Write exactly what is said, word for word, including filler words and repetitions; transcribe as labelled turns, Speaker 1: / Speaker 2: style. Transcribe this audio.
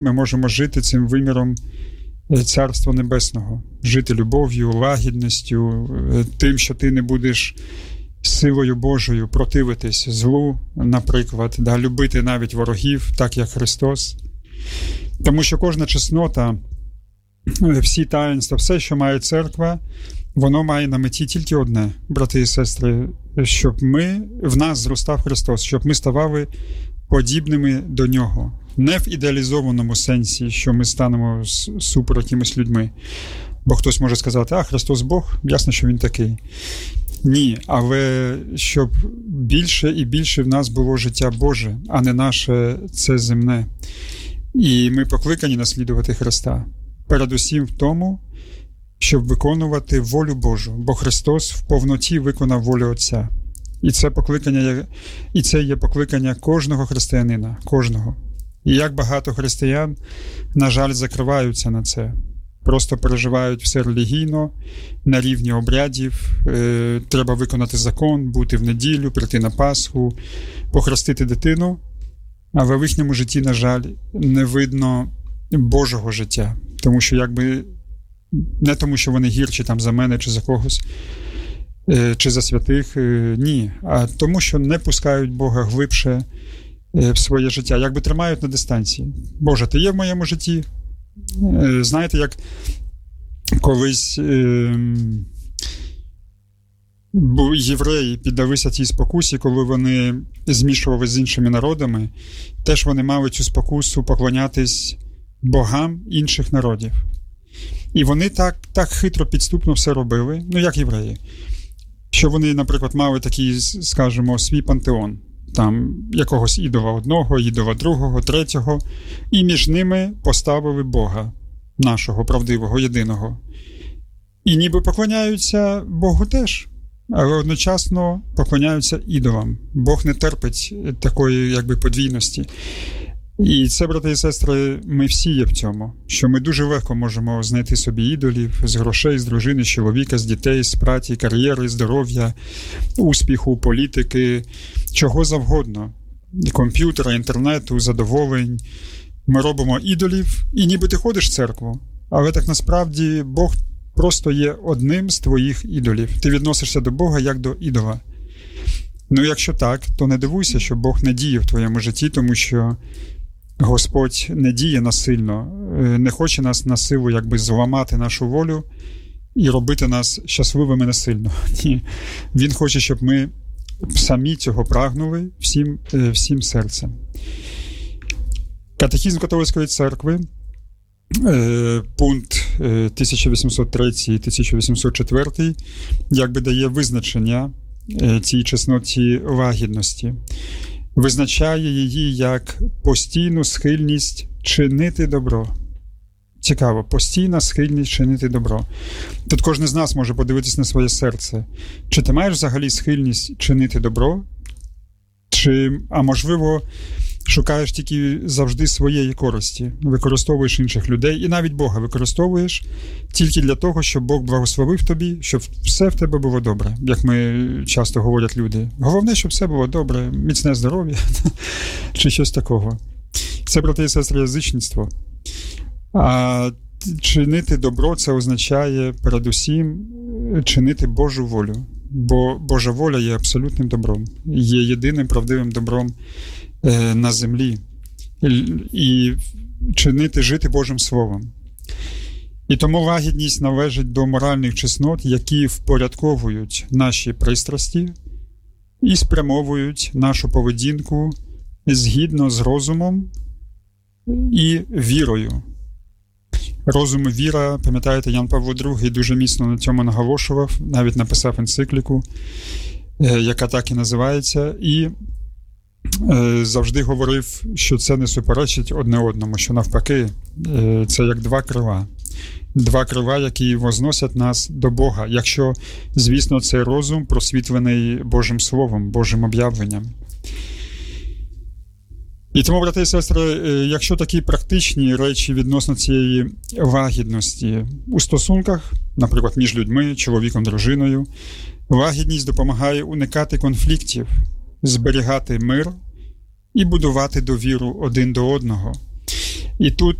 Speaker 1: ми можемо жити цим виміром Царства Небесного, жити любов'ю, лагідністю, тим, що ти не будеш силою Божою противитись злу, наприклад, да, любити навіть ворогів, так як Христос. Тому що кожна чеснота, всі таїнства, все, що має церква, воно має на меті тільки одне, брати і сестри, щоб ми, в нас зростав Христос, щоб ми ставали подібними до Нього. Не в ідеалізованому сенсі, що ми станемо супер якимись людьми. Бо хтось може сказати, а, Христос Бог, ясно, що Він такий. Ні, але щоб більше і більше в нас було життя Боже, а не наше це земне. І ми покликані наслідувати Христа. Передусім в тому, щоб виконувати волю Божу, бо Христос в повноті виконав волю Отця. І це покликання, і це є покликання кожного християнина, кожного. І як багато християн, на жаль, закриваються на це. Просто переживають все релігійно, на рівні обрядів. Е, треба виконати закон, бути в неділю, прийти на Пасху, похрестити дитину. Але в їхньому житті, на жаль, не видно Божого життя. Тому що якби не тому, що вони гірші там за мене чи за когось, е, чи за святих, е, ні. А тому, що не пускають Бога глибше в своє життя, якби тримають на дистанції. Боже, ти є в моєму житті? Знаєте, як колись е, євреї піддалися тій спокусі, коли вони змішувалися з іншими народами, теж вони мали цю спокусу поклонятись богам інших народів. І вони так, так хитро, підступно все робили, ну як євреї, що вони, наприклад, мали такий, скажімо, свій пантеон. Там якогось ідола одного, ідола другого, третього, і між ними поставили Бога, нашого, правдивого, єдиного. І ніби поклоняються Богу теж, але одночасно поклоняються ідолам. Бог не терпить такої, якби, подвійності. І це, брати і сестри, ми всі є в цьому, що ми дуже легко можемо знайти собі ідолів з грошей, з дружини, з чоловіка, з дітей, з праці, кар'єри, здоров'я, успіху, політики, чого завгодно. Комп'ютера, інтернету, задоволень. Ми робимо ідолів, і ніби ти ходиш в церкву, але так насправді Бог просто є одним з твоїх ідолів. Ти відносишся до Бога як до ідола. Ну, якщо так, то не дивуйся, що Бог не діє в твоєму житті, тому що Господь не діє насильно, не хоче нас на силу якби зламати нашу волю і робити нас щасливими насильно. Ні. Він хоче, щоб ми самі цього прагнули всім, всім серцем. Катехізм Католицької церкви, пункт тисяча вісімсот третій - тисяча вісімсот четвертий, якби дає визначення цій чесноті лагідності. Визначає її як постійну схильність чинити добро. Цікаво, постійна схильність чинити добро. Тут кожен з нас може подивитись на своє серце. Чи ти маєш взагалі схильність чинити добро? Чи, а можливо, шукаєш тільки завжди своєї користі, використовуєш інших людей і навіть Бога використовуєш тільки для того, щоб Бог благословив тобі, щоб все в тебе було добре, як ми часто говорять люди. Головне, щоб все було добре, міцне здоров'я чи щось такого. Це, брати і сестри, язичництво. А чинити добро – це означає передусім чинити Божу волю, бо Божа воля є абсолютним добром, є єдиним правдивим добром на землі, і чинити, жити Божим Словом. І тому лагідність належить до моральних чеснот, які впорядковують наші пристрасті і спрямовують нашу поведінку згідно з розумом і вірою. Розум і віра, пам'ятаєте, Ян Павло другий дуже міцно на цьому наголошував, навіть написав енцикліку, яка так і називається, і завжди говорив, що це не суперечить одне одному, що навпаки, це як два крила. Два крила, які возносять нас до Бога, якщо, звісно, цей розум просвітлений Божим Словом, Божим об'явленням. І тому, брати і сестри, якщо такі практичні речі відносно цієї лагідності у стосунках, наприклад, між людьми, чоловіком, дружиною, лагідність допомагає уникати конфліктів, зберігати мир і будувати довіру один до одного. І тут